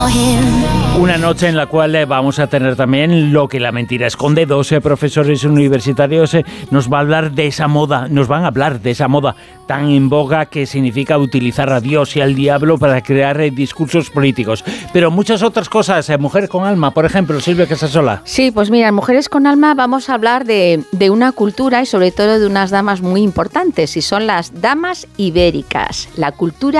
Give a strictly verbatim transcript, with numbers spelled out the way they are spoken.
Una noche en la cual eh, vamos a tener también Lo que la mentira esconde. Dos eh, profesores universitarios eh, nos va a hablar de esa moda, nos van a hablar de esa moda tan en boga que significa utilizar a Dios y al diablo para crear eh, discursos políticos. Pero muchas otras cosas, eh, Mujeres con Alma, por ejemplo, Silvia Casasola. Sí, pues mira, en Mujeres con Alma vamos a hablar de, de una cultura y sobre todo de unas damas muy importantes, y son las damas ibéricas, la cultura